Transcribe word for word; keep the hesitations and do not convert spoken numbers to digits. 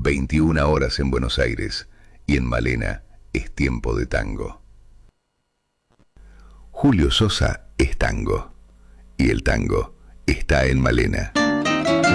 veintiuna horas en Buenos Aires y en Malena es tiempo de tango. Julio Sosa es tango y el tango está en Malena.